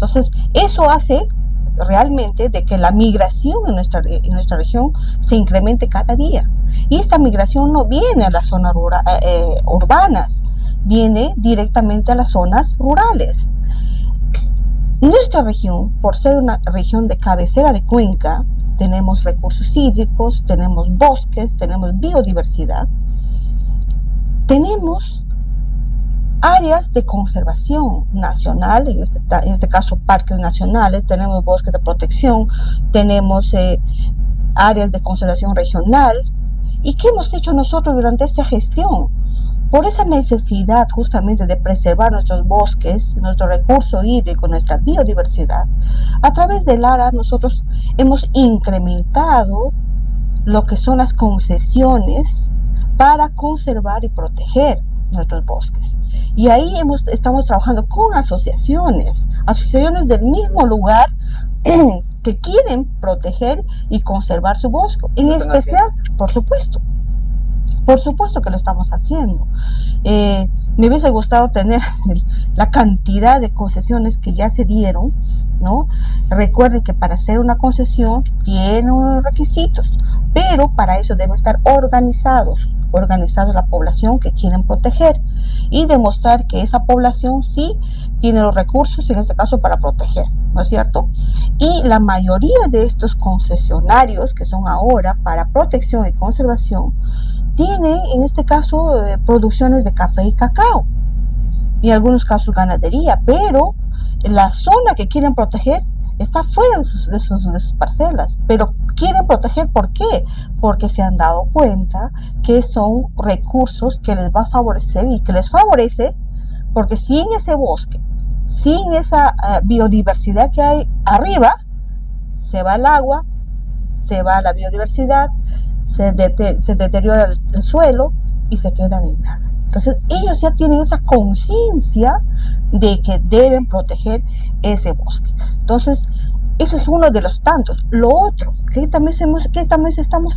Entonces, eso hace realmente de que la migración en nuestra región se incremente cada día. Y esta migración no viene a las zonas urbanas, viene directamente a las zonas rurales. Nuestra región, por ser una región de cabecera de cuenca, tenemos recursos hídricos, tenemos bosques, tenemos biodiversidad, tenemos áreas de conservación nacional, en este caso parques nacionales, tenemos bosques de protección, tenemos áreas de conservación regional. ¿Y qué hemos hecho nosotros durante esta gestión? Por esa necesidad justamente de preservar nuestros bosques, nuestro recurso hídrico, nuestra biodiversidad, a través del ARA nosotros hemos incrementado lo que son las concesiones para conservar y proteger nuestros bosques. Y ahí estamos trabajando con asociaciones del mismo lugar que quieren proteger y conservar su bosque. En especial, por supuesto que lo estamos haciendo. Me hubiese gustado tener la cantidad de concesiones que ya se dieron, ¿no? Recuerden que para hacer una concesión tiene unos requisitos, pero para eso debe estar organizados la población que quieren proteger y demostrar que esa población sí tiene los recursos, en este caso, para proteger, ¿no es cierto? Y la mayoría de estos concesionarios que son ahora para protección y conservación tiene, en este caso, producciones de café y cacao, y en algunos casos ganadería, pero la zona que quieren proteger está fuera de sus parcelas, pero quieren proteger, ¿por qué? Porque se han dado cuenta que son recursos que les va a favorecer y que les favorece, porque sin ese bosque, sin esa biodiversidad que hay arriba, se va el agua, se va la biodiversidad, se deteriora el suelo y se quedan en nada. Entonces ellos ya tienen esa conciencia de que deben proteger ese bosque. Entonces eso es uno de los tantos. Lo otro que también estamos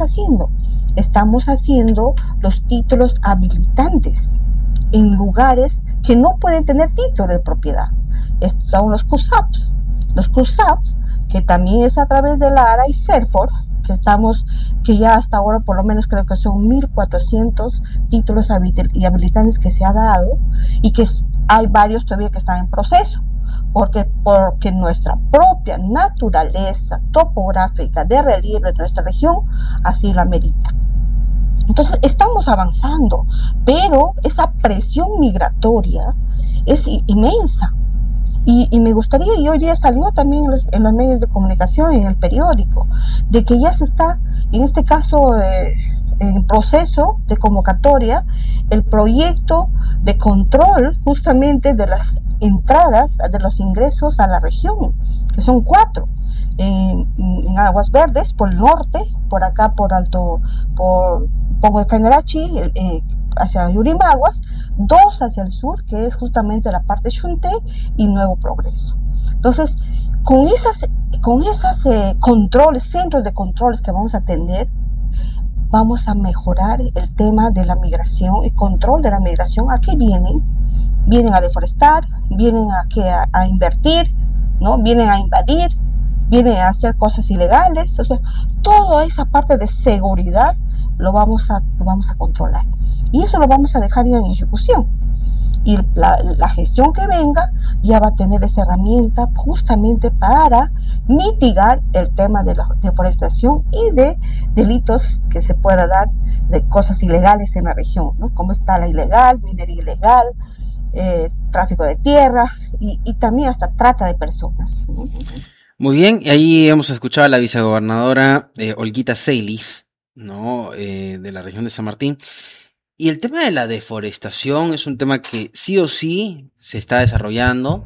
haciendo los títulos habilitantes en lugares que no pueden tener título de propiedad. Estos son los CUSAPs. Los CUSAPs, que también es a través de la ARA y CERFOR, que ya hasta ahora por lo menos creo que son 1,400 títulos habilitantes que se ha dado, y que hay varios todavía que están en proceso, porque nuestra propia naturaleza topográfica de relieve de nuestra región así lo amerita. Entonces estamos avanzando, pero esa presión migratoria es inmensa. Y me gustaría, y hoy día salió también en los medios de comunicación, en el periódico, de que ya se está, en este caso, en proceso de convocatoria, el proyecto de control justamente de las entradas, de los ingresos a la región, que son 4. En Aguas Verdes, por el norte, por acá, por Pongo de Cañarachi, hacia Yurimaguas, 2 hacia el sur, que es justamente la parte Xunté y Nuevo Progreso. Entonces, con esos controles, centros de controles que vamos a tener, vamos a mejorar el tema de la migración y control de la migración. ¿A qué vienen? Vienen a deforestar, vienen a invertir, ¿no? Vienen a invadir, vienen a hacer cosas ilegales. O sea, toda esa parte de seguridad lo vamos a controlar. Y eso lo vamos a dejar ya en ejecución. Y la gestión que venga ya va a tener esa herramienta justamente para mitigar el tema de la deforestación y de delitos que se pueda dar de cosas ilegales en la región, ¿no? Como está la ilegal, minería ilegal, tráfico de tierra y también hasta trata de personas, ¿no? Muy bien, y ahí hemos escuchado a la vicegobernadora Olguita Celis, ¿no? De la región de San Martín. Y el tema de la deforestación es un tema que sí o sí se está desarrollando,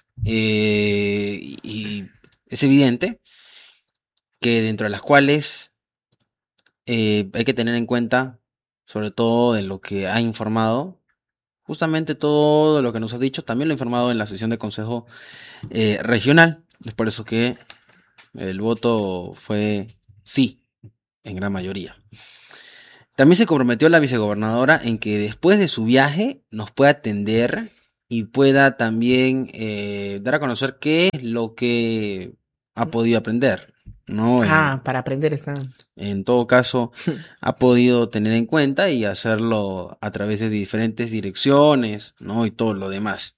y es evidente que dentro de las cuales hay que tener en cuenta, sobre todo en lo que ha informado, justamente todo lo que nos ha dicho, también lo ha informado en la sesión de Consejo Regional. Es por eso que el voto fue sí, en gran mayoría. También se comprometió la vicegobernadora en que después de su viaje nos pueda atender y pueda también dar a conocer qué es lo que ha podido aprender, ¿no? Para aprender está. En todo caso, ha podido tener en cuenta y hacerlo a través de diferentes direcciones, ¿no? Y todo lo demás.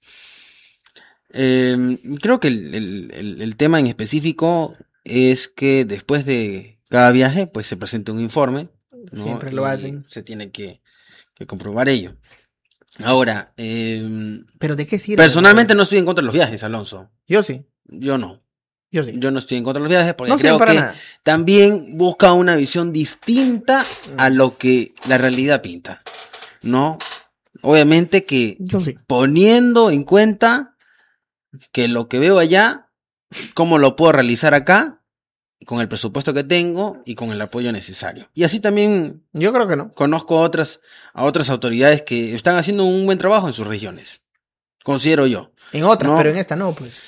Creo que el tema en específico es que después de cada viaje, pues se presenta un informe, ¿no? Siempre lo hacen. Se tiene que comprobar ello. Ahora, ¿Pero de qué sirve? personalmente no estoy en contra de los viajes, Alonso. Yo sí. Yo no. Yo sí. Yo no estoy en contra de los viajes porque No creo sirven para que nada. también busca una visión distinta a lo que la realidad pinta, ¿no? Obviamente que Yo sí. poniendo en cuenta que lo que veo allá, cómo lo puedo realizar acá, con el presupuesto que tengo y con el apoyo necesario. Y así también Yo creo que no. conozco a otras autoridades que están haciendo un buen trabajo en sus regiones. Considero yo. En otras, No. pero en esta no, pues.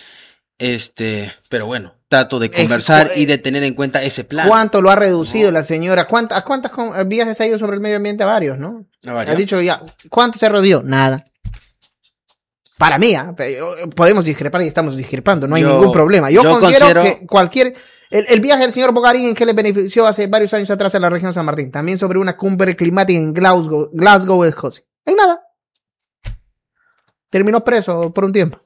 Pero bueno, trato de conversar y de tener en cuenta ese plan. ¿Cuánto lo ha reducido la señora? ¿A cuántos viajes ha ido sobre el medio ambiente? A varios, ¿no? ¿A varios? Ha dicho ya, ¿cuánto se redujo? Nada. Para mí, podemos discrepar y estamos discrepando, no hay ningún problema. Yo considero que cualquier... El viaje del señor Bogarín, ¿en qué le benefició hace varios años atrás en la región San Martín? También sobre una cumbre climática en Glasgow, Escocia. En nada. Terminó preso por un tiempo.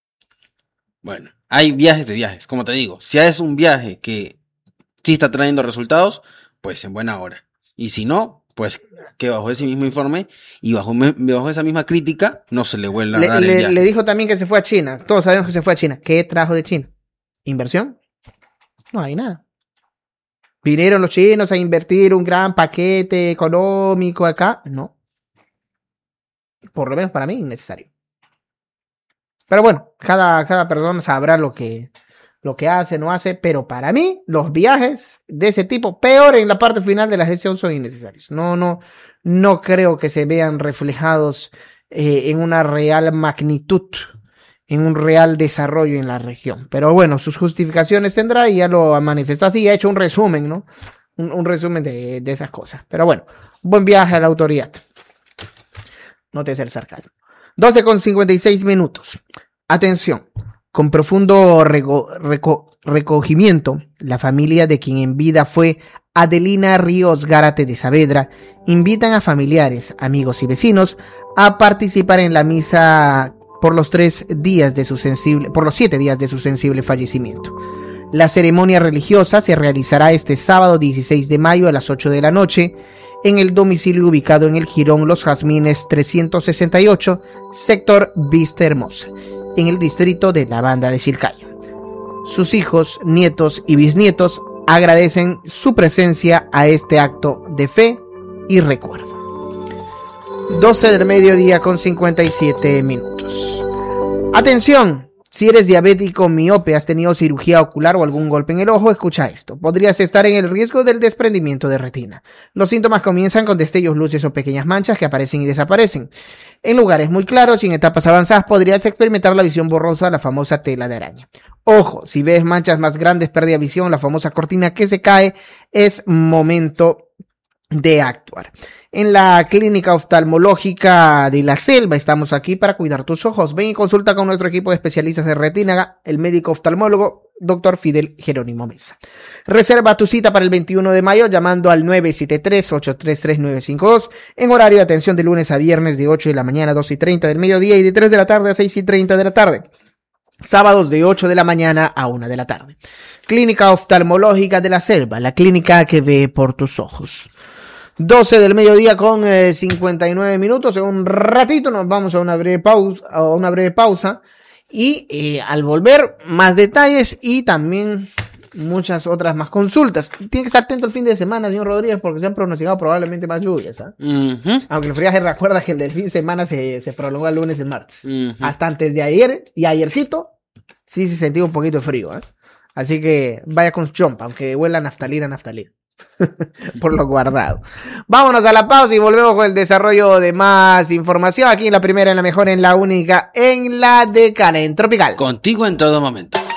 Bueno, hay viajes de viajes, como te digo. Si es un viaje que sí está trayendo resultados, pues en buena hora. Y si no, pues que bajo ese mismo informe y bajo esa misma crítica no se le vuelva a dar el viaje. Le dijo también que se fue a China. Todos sabemos que se fue a China. ¿Qué trajo de China? ¿Inversión? No hay nada. ¿Vinieron los chinos a invertir un gran paquete económico acá? No. Por lo menos para mí, innecesario. Pero bueno, cada persona sabrá lo que hace, no hace, pero para mí los viajes de ese tipo, peor en la parte final de la gestión, son innecesarios. No creo que se vean reflejados en una real magnitud, en un real desarrollo en la región. Pero bueno, sus justificaciones tendrá y ya lo ha manifestado así, ha hecho un resumen, ¿no? Un resumen de esas cosas. Pero bueno, buen viaje a la autoridad. Nótese el sarcasmo. 12:56. Atención. Con profundo recogimiento, la familia de quien en vida fue Adelina Ríos Gárate de Saavedra invitan a familiares, amigos y vecinos a participar en la misa por los 7 días de su sensible fallecimiento. La ceremonia religiosa se realizará este sábado 16 de mayo a las 8 de la noche en el domicilio ubicado en el Jirón Los Jazmines 368, sector Vista Hermosa, en el distrito de la Banda de Chilcayo. Sus hijos, nietos y bisnietos agradecen su presencia a este acto de fe y recuerdo. 12:57. Atención. Si eres diabético, miope, has tenido cirugía ocular o algún golpe en el ojo, escucha esto. Podrías estar en el riesgo del desprendimiento de retina. Los síntomas comienzan con destellos, luces o pequeñas manchas que aparecen y desaparecen. En lugares muy claros y en etapas avanzadas podrías experimentar la visión borrosa, la famosa tela de araña. Ojo, si ves manchas más grandes, pérdida de visión, la famosa cortina que se cae, es momento de actuar. En la Clínica Oftalmológica de La Selva estamos aquí para cuidar tus ojos. Ven y consulta con nuestro equipo de especialistas de retina, el médico oftalmólogo Dr. Fidel Jerónimo Mesa. Reserva tu cita para el 21 de mayo llamando al 973-833-952 en horario de atención de lunes a viernes de 8 de la mañana a 2:30 del mediodía y de 3 de la tarde a 6:30 de la tarde. Sábados de 8 de la mañana a 1 de la tarde. Clínica Oftalmológica de La Selva, la clínica que ve por tus ojos. 12 del mediodía con 59 minutos. En un ratito nos vamos a una breve pausa. Y al volver, más detalles y también muchas otras más consultas. Tiene que estar atento el fin de semana, señor Rodríguez, porque se han pronosticado probablemente más lluvias. Aunque el friaje recuerda que el del fin de semana se prolongó el lunes y el martes. Hasta antes de ayer y ayercito, sí se sentía un poquito de frío. Así que vaya con su chompa, aunque huela naftalina. Por lo guardado. Vámonos a la pausa y volvemos con el desarrollo de más información aquí en la primera, en la mejor, en la única, en la Decana, en Tropical. Contigo en todo momento.